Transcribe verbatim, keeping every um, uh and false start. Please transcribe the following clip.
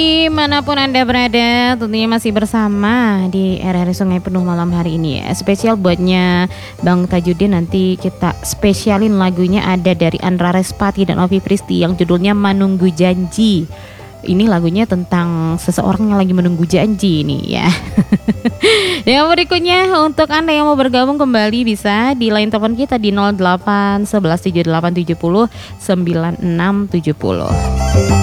Dimanapun Anda berada, tentunya masih bersama di R R I Sungai Penuh malam hari ini ya. Spesial buatnya Bang Tajudin, nanti kita spesialin lagunya ada dari Andra Respati dan Ovi Pristi yang judulnya Menunggu Janji. Ini lagunya tentang seseorang yang lagi menunggu janji ini ya. Yang berikutnya untuk Anda yang mau bergabung kembali bisa di line telepon kita di nol delapan satu satu tujuh delapan tujuh nol sembilan enam tujuh nol.